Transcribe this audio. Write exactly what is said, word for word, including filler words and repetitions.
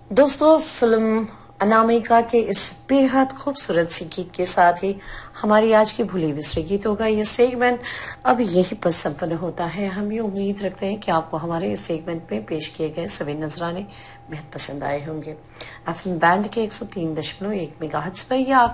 दोस्तों, फिल्म अनामिका के इस बेहद खूबसूरत सी गीत के साथ ही हमारी आज की भूली बिसरी गीतों का ये सेगमेंट अब यही पर संपन्न होता है। हम ये उम्मीद रखते हैं कि आपको हमारे इस सेगमेंट में पेश किए गए सभी नजराने बेहद पसंद आए होंगे। एफएम बैंड के एक सौ तीन दशमलव एक मेगाहर्ट्ज पर यह